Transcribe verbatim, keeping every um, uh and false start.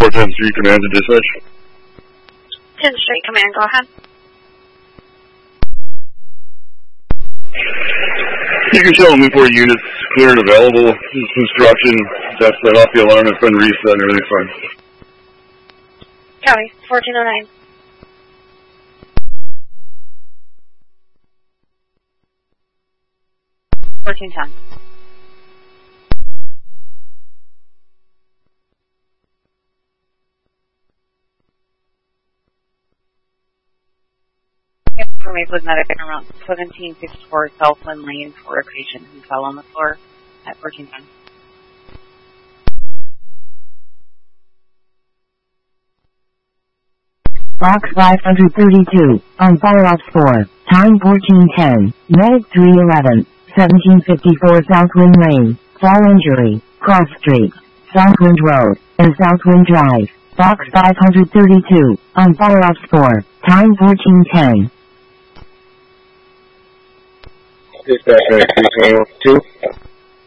four ten Street Command to dispatch. ten Street Command, go ahead. You can show me four units clear and available. Just construction. That's set off the alarm. It's been reset and everything's fine. County, fourteen oh nine. fourteen ten. For Maplewood Medic around seventeen fifty-four Southland Lane for a patient who fell on the floor at fourteen ten. Box five hundred thirty-two, on follow-ups four, time fourteen ten, Medic three eleven, seventeen fifty-four Southwind Lane, fall injury, Cross Street, Southwind Road, and Southwind Drive. Box five hundred thirty-two, on follow-ups four, time fourteen ten. Dispatch two.